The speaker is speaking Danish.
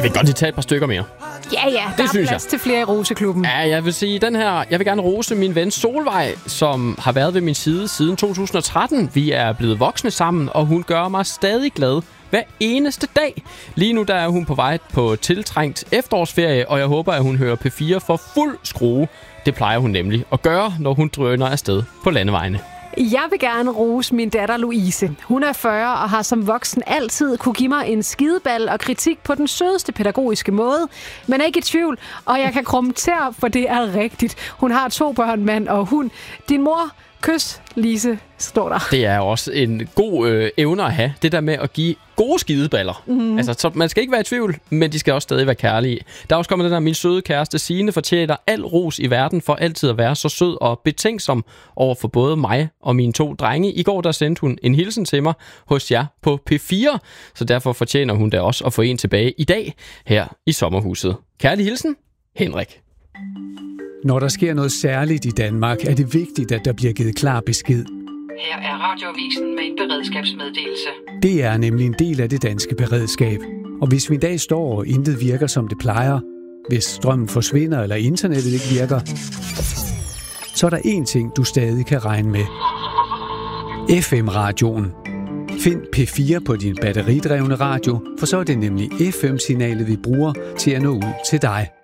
Jeg vil godt lige tage et par stykker mere. Ja, der er plads til flere i Roseklubben. Ja, jeg vil sige, jeg vil gerne rose min ven Solvej, som har været ved min side siden 2013. Vi er blevet voksne sammen, og hun gør mig stadig glad hver eneste dag. Lige nu der er hun på vej på tiltrængt efterårsferie, og jeg håber, at hun hører P4 for fuld skrue. Det plejer hun nemlig at gøre, når hun drøner afsted på landevejene. Jeg vil gerne rose min datter Louise. Hun er 40 og har som voksen altid kunne give mig en skideball og kritik på den sødeste pædagogiske måde. Men er ikke i tvivl, og jeg kan krumme tær, for det er rigtigt. Hun har 2 børn, mand og hund. Din mor, kys, Lise, står der. Det er også en god evne at have, det der med at give gode skideballer. Altså, så man skal ikke være i tvivl, men de skal også stadig være kærlige. Der er også kommet den der, min søde kæreste Signe fortjener al ros i verden for altid at være så sød og betænksom over for både mig og mine 2 drenge. I går der sendte hun en hilsen til mig hos jer på P4, så derfor fortjener hun da også at få en tilbage i dag her i sommerhuset. Kærlig hilsen, Henrik. Når der sker noget særligt i Danmark, er det vigtigt, at der bliver givet klar besked. Her er Radioavisen med en beredskabsmeddelelse. Det er nemlig en del af det danske beredskab. Og hvis vi en dag står og intet virker, som det plejer, hvis strømmen forsvinder eller internettet ikke virker, så er der én ting, du stadig kan regne med. FM-radioen. Find P4 på din batteridrevne radio, for så er det nemlig FM-signalet, vi bruger til at nå ud til dig.